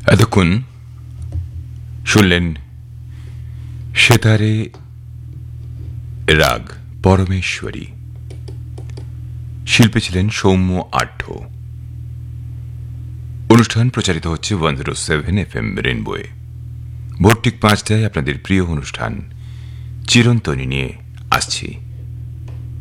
এতক্ষণ শুনলেন সেতারে রাগ পরমেশ্বরী। শিল্পী ছিলেন সৌম্য আঢ্য। অনুষ্ঠান প্রচারিত হচ্ছে 107 FM রেনবোয়ে। ভোর ঠিক 5টায় আপনাদের প্রিয় অনুষ্ঠান চিরন্তনী নিয়ে আসছি।